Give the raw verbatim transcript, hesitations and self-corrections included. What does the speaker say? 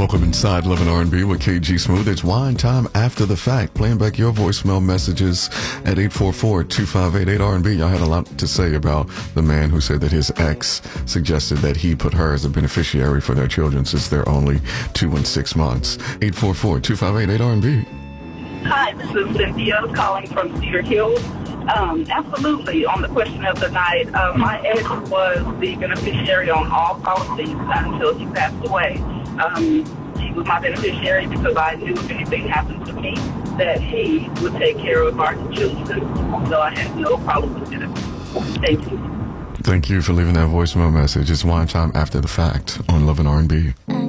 Welcome inside Love and R and B with K G Smooth. It's wine time after the fact. Playing back your voicemail messages at eight four four, two five eight, eight R and B. Y'all had a lot to say about the man who said that his ex suggested that he put her as a beneficiary for their children since they're only two and six months. eight four four, two five eight, eight R and B. Hi, this is Cynthia calling from Cedar Hills. Um, absolutely, on the question of the night, uh, my ex was the beneficiary on all policies until he passed away. Um, he was my beneficiary because I knew if anything happened to me that he would take care of our children. So I had no problem with it. Thank you. Thank you for leaving that voicemail message. It's wine time after the fact on Love and R and B.